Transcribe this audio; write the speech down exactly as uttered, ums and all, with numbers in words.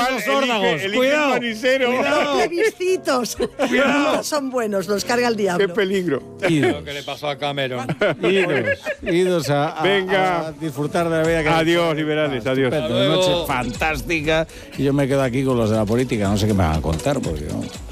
los órdagos. Elige, Cuidado. Elige Los plebiscitos. No son buenos, los carga el diablo. ¡Qué peligro! Idos. ¿Qué le pasó a Cameron? Idos. Idos a, a, Venga. a disfrutar de la vida. Que Adiós, liberales, Ah, adiós. estupendo. Hasta Una noche luego. fantástica. Y yo me quedo aquí con los de la política. No sé qué me van a contar porque... ¿no?